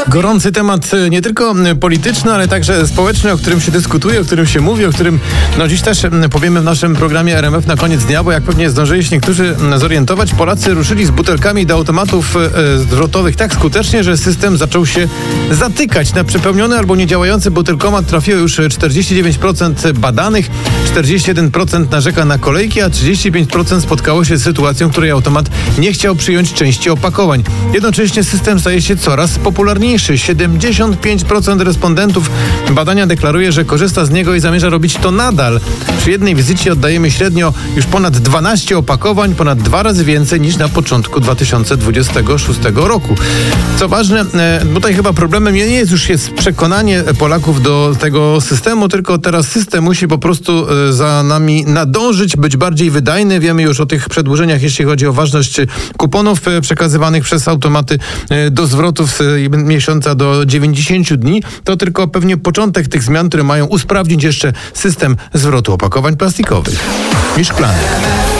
Gorący temat nie tylko polityczny, ale także społeczny, o którym się dyskutuje, o którym się mówi, o którym dziś też powiemy w naszym programie RMF na koniec dnia, bo jak pewnie zdążyli się niektórzy zorientować, Polacy ruszyli z butelkami do automatów zwrotowych tak skutecznie, że system zaczął się zatykać. Na przepełniony albo niedziałający butelkomat trafiło już 49% badanych, 41% narzeka na kolejki, a 35% spotkało się z sytuacją, w której automat nie chciał przyjąć części opakowań. Jednocześnie system staje się coraz popularniejszy. 75% respondentów badania deklaruje, że korzysta z niego i zamierza robić to nadal. Przy jednej wizycie oddajemy średnio już ponad 12 opakowań, ponad 2 razy więcej niż na początku 2026 roku. Co ważne, tutaj chyba problemem nie jest już przekonanie Polaków do tego systemu, tylko teraz system musi po prostu za nami nadążyć, być bardziej wydajny. Wiemy już o tych przedłużeniach, jeśli chodzi o ważność kuponów przekazywanych przez automaty do zwrotów z miesiąca do 90 dni. To tylko pewnie początek tych zmian, które mają usprawnić jeszcze system zwrotu opakowań plastikowych i szklanych.